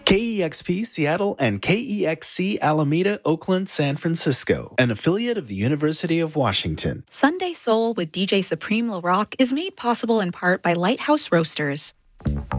KEXP Seattle and KEXC Alameda, Oakland, San Francisco, an affiliate of the University of Washington. Sunday Soul with DJ Supreme LaRock is made possible in part by Lighthouse Roasters.